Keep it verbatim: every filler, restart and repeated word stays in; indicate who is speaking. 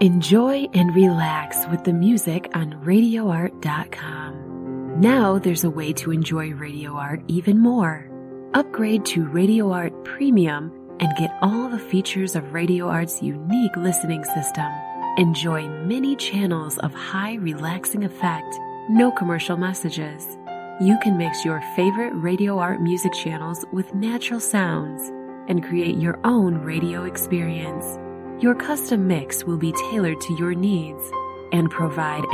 Speaker 1: Enjoy and relax with the music on radio art dot com. Now there's a way to enjoy Radio Art even more. Upgrade to Radio Art Premium and get all the features of Radio Art's unique listening system. Enjoy many channels of high relaxing effect, no commercial messages. You can mix your favorite Radio Art music channels with natural sounds and create your own radio experience. Your custom mix will be tailored to your needs and provide